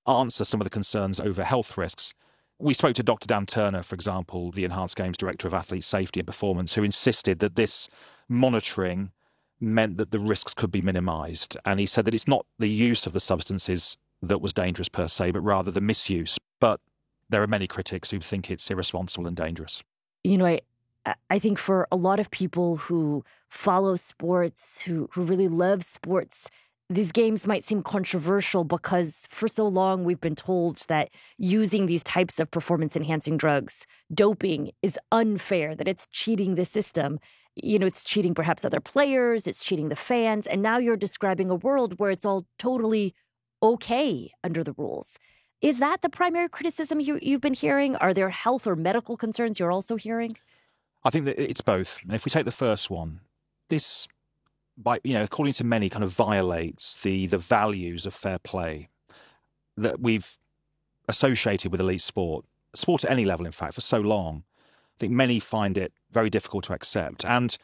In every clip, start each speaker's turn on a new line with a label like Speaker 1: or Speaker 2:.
Speaker 1: answer some of the concerns over health risks. We spoke to Dr. Dan Turner, for example, the Enhanced Games Director of Athlete Safety and Performance, who insisted that this monitoring meant that the risks could be minimised. And he said that it's not the use of the substances that was dangerous per se, but rather the misuse. But there are many critics who think it's irresponsible and dangerous.
Speaker 2: You know, I think for a lot of people who follow sports, who really love sports, these games might seem controversial because for so long we've been told that using these types of performance-enhancing drugs, doping, is unfair, that it's cheating the system. You know, it's cheating perhaps other players, it's cheating the fans, and now you're describing a world where it's all totally okay under the rules. Is that the primary criticism you've been hearing? Are there health or medical concerns you're also hearing?
Speaker 1: I think that it's both. And if we take the first one, this, according to many, kind of violates the values of fair play that we've associated with elite sport at any level, in fact, for so long. I think many find it very difficult to accept. And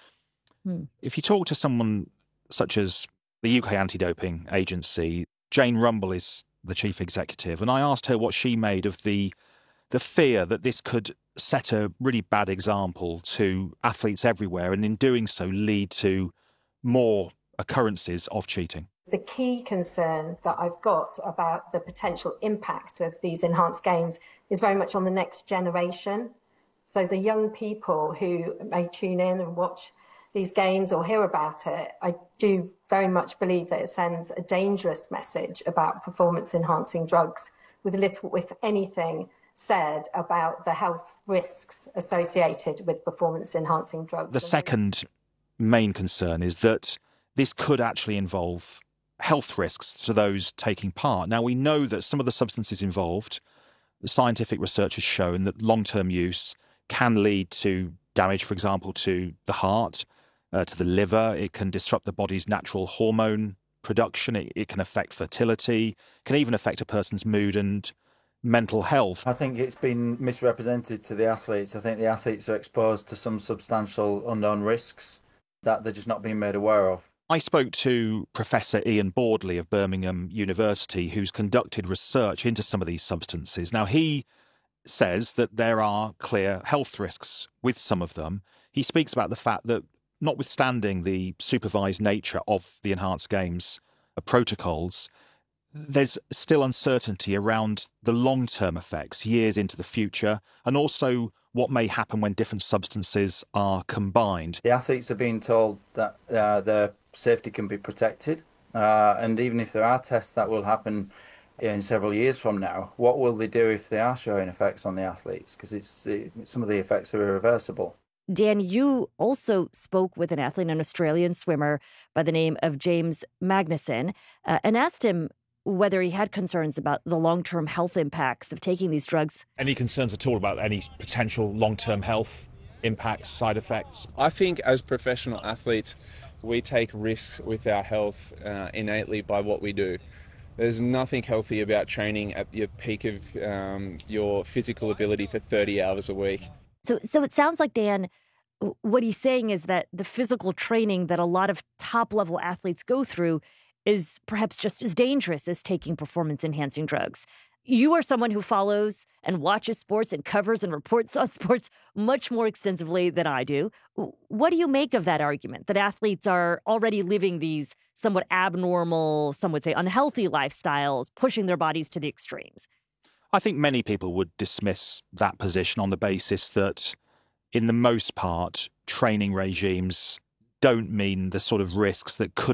Speaker 1: if you talk to someone such as the UK Anti-Doping Agency, Jane Rumble is the chief executive, and I asked her what she made of the fear that this could set a really bad example to athletes everywhere, and in doing so lead to more occurrences of cheating.
Speaker 3: The key concern that I've got about the potential impact of these enhanced games is very much on the next generation. So the young people who may tune in and watch these games or hear about it, I do very much believe that it sends a dangerous message about performance-enhancing drugs, with little, if anything, said about the health risks associated with performance-enhancing drugs.
Speaker 1: The second main concern is that this could actually involve health risks to those taking part. Now, we know that some of the substances involved, the scientific research has shown that long-term use can lead to damage, for example, to the heart, to the liver. It can disrupt the body's natural hormone production. It can affect fertility, can even affect a person's mood and mental health.
Speaker 4: I think it's been misrepresented to the athletes. I think the athletes are exposed to some substantial unknown risks that they're just not being made aware of.
Speaker 1: I spoke to Professor Ian Bordley of Birmingham University, who's conducted research into some of these substances. Now, he says that there are clear health risks with some of them. He speaks about the fact that, notwithstanding the supervised nature of the enhanced games protocols, there's still uncertainty around the long-term effects years into the future, and also what may happen when different substances are combined.
Speaker 4: The athletes are being told that their safety can be protected, and even if there are tests that will happen in several years from now, what will they do if they are showing effects on the athletes? Because some of the effects are irreversible.
Speaker 2: Dan, you also spoke with an athlete, an Australian swimmer by the name of James Magnuson, and asked him whether he had concerns about the long-term health impacts of taking these drugs.
Speaker 5: Any concerns at all about any potential long-term health impacts, side effects?
Speaker 6: I think as professional athletes, we take risks with our health innately by what we do. There's nothing healthy about training at your peak of your physical ability for 30 hours a week.
Speaker 2: So it sounds like, Dan, what he's saying is that the physical training that a lot of top-level athletes go through is perhaps just as dangerous as taking performance-enhancing drugs. You are someone who follows and watches sports and covers and reports on sports much more extensively than I do. What do you make of that argument, that athletes are already living these somewhat abnormal, some would say unhealthy lifestyles, pushing their bodies to the extremes?
Speaker 1: I think many people would dismiss that position on the basis that, in the most part, training regimes don't mean the sort of risks that could